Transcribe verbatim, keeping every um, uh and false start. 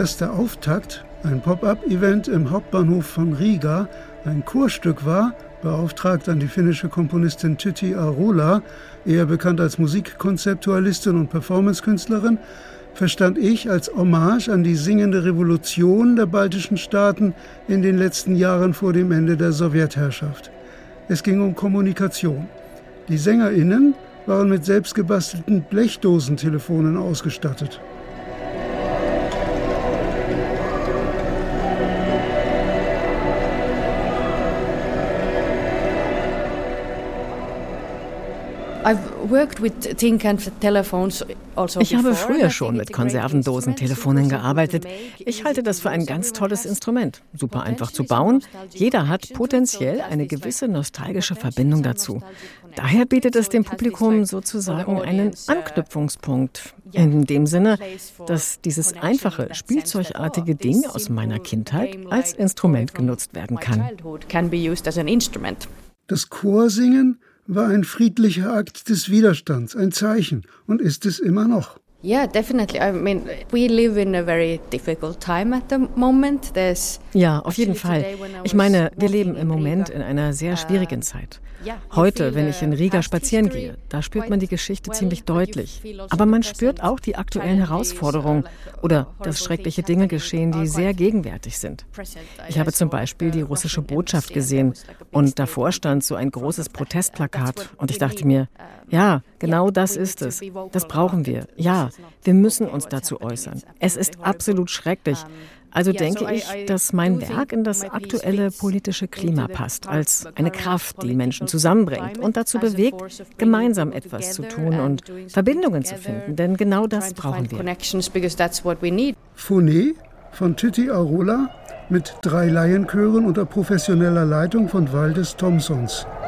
Dass der Auftakt, ein Pop-up-Event im Hauptbahnhof von Riga, ein Chorstück war, beauftragt an die finnische Komponistin Tytti Ahola, eher bekannt als Musikkonzeptualistin und Performancekünstlerin, verstand ich als Hommage an die singende Revolution der baltischen Staaten in den letzten Jahren vor dem Ende der Sowjetherrschaft. Es ging um Kommunikation. Die SängerInnen waren mit selbstgebastelten Blechdosentelefonen ausgestattet. Ich habe früher schon mit Konservendosentelefonen gearbeitet. Ich halte das für ein ganz tolles Instrument. Super einfach zu bauen. Jeder hat potenziell eine gewisse nostalgische Verbindung dazu. Daher bietet es dem Publikum sozusagen einen Anknüpfungspunkt. In dem Sinne, dass dieses einfache, spielzeugartige Ding aus meiner Kindheit als Instrument genutzt werden kann. Das Chorsingen war ein friedlicher Akt des Widerstands, ein Zeichen, und ist es immer noch. Yeah, definitely. I mean, we live in a very difficult time at the moment. There's Ja, auf jeden Fall. Ich meine, wir leben im Moment in einer sehr schwierigen Zeit. Heute, wenn ich in Riga spazieren gehe, da spürt man die Geschichte ziemlich deutlich. Aber man spürt auch die aktuellen Herausforderungen oder dass schreckliche Dinge geschehen, die sehr gegenwärtig sind. Ich habe zum Beispiel die russische Botschaft gesehen und davor stand so ein großes Protestplakat und ich dachte mir, ja, genau das ist es. Das brauchen wir. Ja, wir müssen uns dazu äußern. Es ist absolut schrecklich. Also denke ich, dass mein Werk in das aktuelle politische Klima passt, als eine Kraft, die Menschen zusammenbringt und dazu bewegt, gemeinsam etwas zu tun und Verbindungen zu finden, denn genau das brauchen wir. Phoné von Tytti Ahola mit drei Laienchören unter professioneller Leitung von Valdis Thomsons.